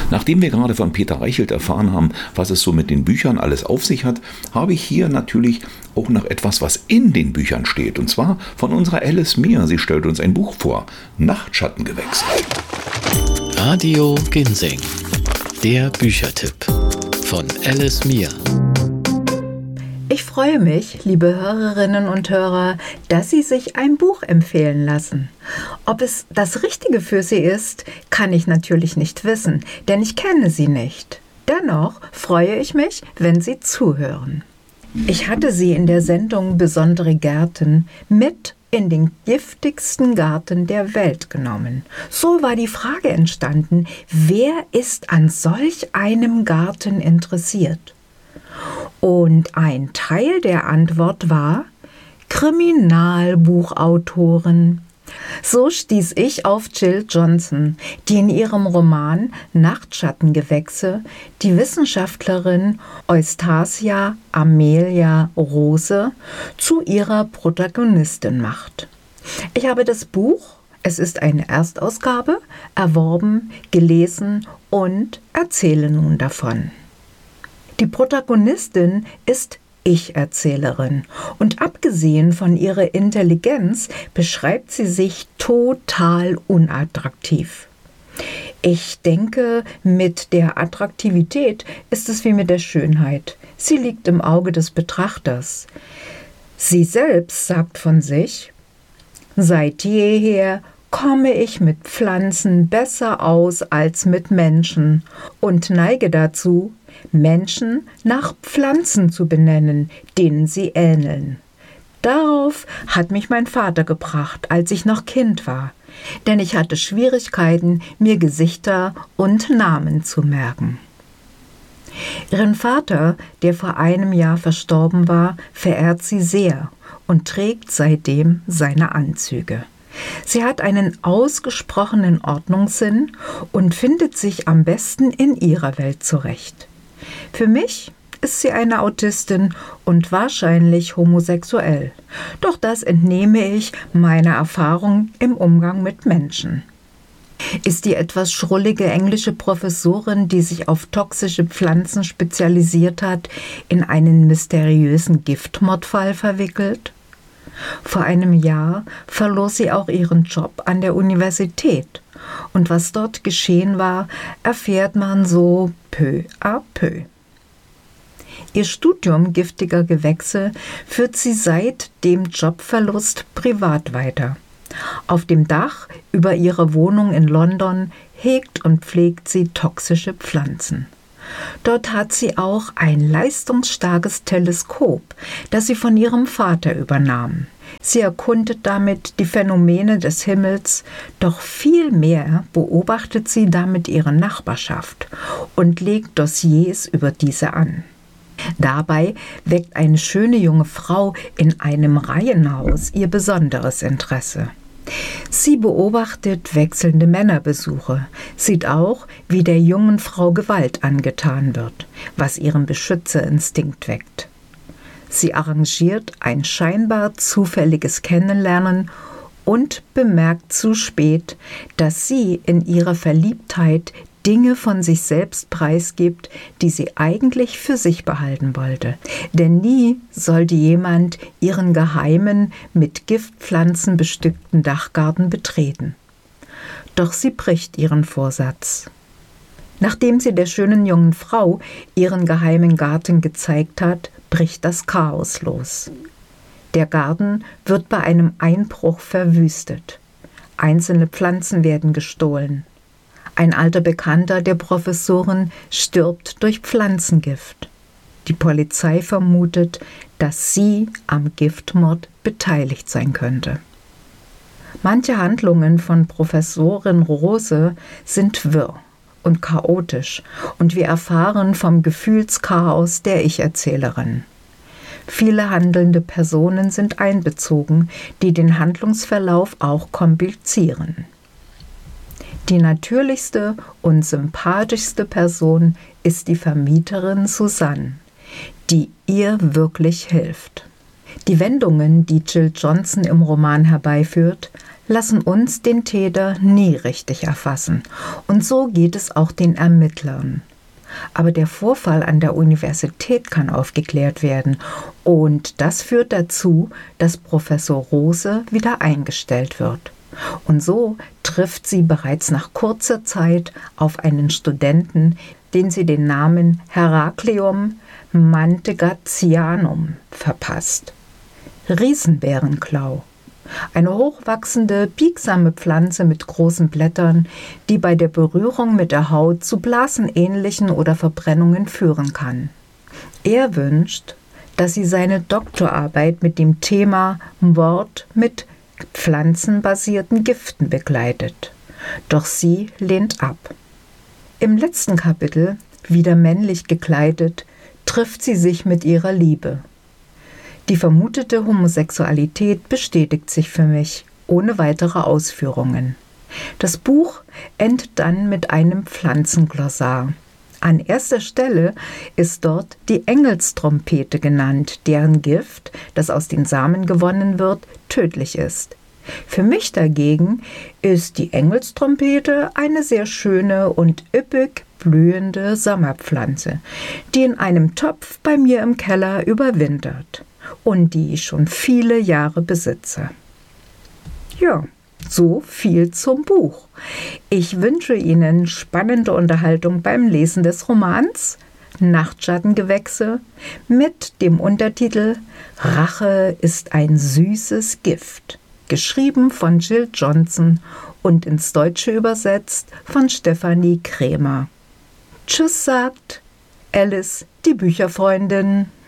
Nachdem wir gerade von Peter Reichelt erfahren haben, was es so mit den Büchern alles auf sich hat, habe ich hier natürlich auch noch etwas, was in den Büchern steht. Und zwar von unserer Alice Meer. Sie stellt uns ein Buch vor, Nachtschattengewächse. Radio Ginseng, der Büchertipp von Alice Meer. Ich freue mich, liebe Hörerinnen und Hörer, dass Sie sich ein Buch empfehlen lassen. Ob es das Richtige für Sie ist, kann ich natürlich nicht wissen, denn ich kenne Sie nicht. Dennoch freue ich mich, wenn Sie zuhören. Ich hatte Sie in der Sendung Besondere Gärten mit in den giftigsten Garten der Welt genommen. So war die Frage entstanden, wer ist an solch einem Garten interessiert? Und ein Teil der Antwort war Kriminalbuchautoren. So stieß ich auf Jill Johnson, die in ihrem Roman Nachtschattengewächse die Wissenschaftlerin Eustacia Amelia Rose zu ihrer Protagonistin macht. Ich habe das Buch, es ist eine Erstausgabe, erworben, gelesen und erzähle nun davon. Die Protagonistin ist Ich-Erzählerin und abgesehen von ihrer Intelligenz beschreibt sie sich total unattraktiv. Ich denke, mit der Attraktivität ist es wie mit der Schönheit. Sie liegt im Auge des Betrachters. Sie selbst sagt von sich: Seit jeher komme ich mit Pflanzen besser aus als mit Menschen und neige dazu, Menschen nach Pflanzen zu benennen, denen sie ähneln. Darauf hat mich mein Vater gebracht, als ich noch Kind war, denn ich hatte Schwierigkeiten, mir Gesichter und Namen zu merken. Ihren Vater, der vor einem Jahr verstorben war, verehrt sie sehr und trägt seitdem seine Anzüge. Sie hat einen ausgesprochenen Ordnungssinn und findet sich am besten in ihrer Welt zurecht. Für mich ist sie eine Autistin und wahrscheinlich homosexuell. Doch das entnehme ich meiner Erfahrung im Umgang mit Menschen. Ist die etwas schrullige englische Professorin, die sich auf toxische Pflanzen spezialisiert hat, in einen mysteriösen Giftmordfall verwickelt? Vor einem Jahr verlor sie auch ihren Job an der Universität. Und was dort geschehen war, erfährt man so peu à peu. Ihr Studium giftiger Gewächse führt sie seit dem Jobverlust privat weiter. Auf dem Dach über ihrer Wohnung in London hegt und pflegt sie toxische Pflanzen. Dort hat sie auch ein leistungsstarkes Teleskop, das sie von ihrem Vater übernahm. Sie erkundet damit die Phänomene des Himmels, doch viel mehr beobachtet sie damit ihre Nachbarschaft und legt Dossiers über diese an. Dabei weckt eine schöne junge Frau in einem Reihenhaus ihr besonderes Interesse. Sie beobachtet wechselnde Männerbesuche, sieht auch, wie der jungen Frau Gewalt angetan wird, was ihren Beschützerinstinkt weckt. Sie arrangiert ein scheinbar zufälliges Kennenlernen und bemerkt zu spät, dass sie in ihrer Verliebtheit Dinge von sich selbst preisgibt, die sie eigentlich für sich behalten wollte. Denn nie sollte jemand ihren geheimen, mit Giftpflanzen bestückten Dachgarten betreten. Doch sie bricht ihren Vorsatz. Nachdem sie der schönen jungen Frau ihren geheimen Garten gezeigt hat, bricht das Chaos los. Der Garten wird bei einem Einbruch verwüstet. Einzelne Pflanzen werden gestohlen. Ein alter Bekannter der Professorin stirbt durch Pflanzengift. Die Polizei vermutet, dass sie am Giftmord beteiligt sein könnte. Manche Handlungen von Professorin Rose sind wirr und chaotisch und wir erfahren vom Gefühlschaos der Ich-Erzählerin. Viele handelnde Personen sind einbezogen, die den Handlungsverlauf auch komplizieren. Die natürlichste und sympathischste Person ist die Vermieterin Susanne, die ihr wirklich hilft. Die Wendungen, die Jill Johnson im Roman herbeiführt, lassen uns den Täter nie richtig erfassen. Und so geht es auch den Ermittlern. Aber der Vorfall an der Universität kann aufgeklärt werden. Und das führt dazu, dass Professor Rose wieder eingestellt wird. Und so trifft sie bereits nach kurzer Zeit auf einen Studenten, den sie den Namen Herakleum Mantegazzianum verpasst. Riesenbärenklau. Eine hochwachsende, biegsame Pflanze mit großen Blättern, die bei der Berührung mit der Haut zu blasenähnlichen oder Verbrennungen führen kann. Er wünscht, dass sie seine Doktorarbeit mit dem Thema Mord mit pflanzenbasierten Giften begleitet. Doch sie lehnt ab. Im letzten Kapitel, wieder männlich gekleidet, trifft sie sich mit ihrer Liebe. Die vermutete Homosexualität bestätigt sich für mich, ohne weitere Ausführungen. Das Buch endet dann mit einem Pflanzenglossar. An erster Stelle ist dort die Engelstrompete genannt, deren Gift, das aus den Samen gewonnen wird, tödlich ist. Für mich dagegen ist die Engelstrompete eine sehr schöne und üppig blühende Sommerpflanze, die in einem Topf bei mir im Keller überwintert und die ich schon viele Jahre besitze. Ja, so viel zum Buch. Ich wünsche Ihnen spannende Unterhaltung beim Lesen des Romans Nachtschattengewächse mit dem Untertitel Rache ist ein süßes Gift, geschrieben von Jill Johnson und ins Deutsche übersetzt von Stefanie Krämer. Tschüss sagt Alice, die Bücherfreundin.